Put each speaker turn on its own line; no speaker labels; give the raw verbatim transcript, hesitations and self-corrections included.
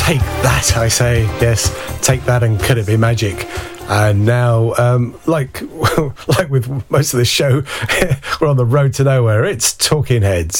take that, I say. Yes, take that, and could it be magic? And now, um, like like with most of the show, we're on the road to nowhere. It's Talking Heads.